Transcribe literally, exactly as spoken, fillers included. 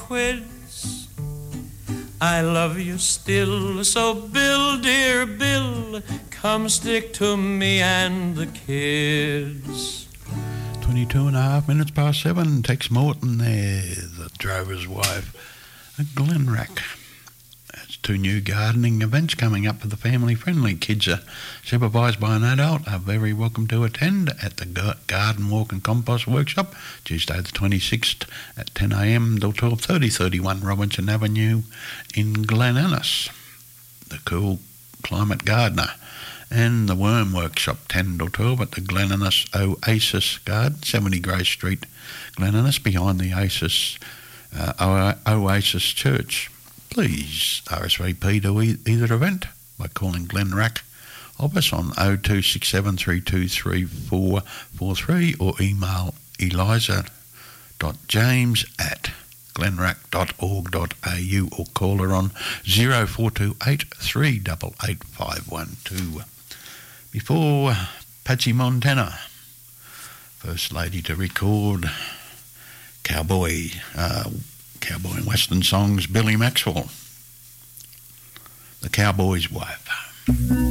quids. I love you still, so Bill, dear Bill, come stick to me and the kids. twenty-two and a half minutes past seven. Tex Morton there, the drover's wife at Glenrack. That's two new gardening events coming up for the family friendly. Kids are supervised by an adult, are very welcome to attend at the Garden Walk and Compost Workshop, Tuesday the twenty-sixth at ten a m till twelve thirty, thirty-one Robinson Avenue in Glen Annis. The Cool Climate Gardener. And the Worm Workshop, ten till twelve at the Glen Annis Oasis Garden, seventy Grey Street, Glen Annis, behind the Oasis, uh, Oasis Church. Please R S V P to e- either event by calling Glenrack office on oh two six seven, three two three, four four three or email eliza.james at glenrack dot org dot a u or call her on oh four two eight, three eight eight, five one two. Before Patsy Montana, First Lady to record Cowboy, uh, Cowboy and Western songs, Billy Maxwell, the Cowboy's Wife.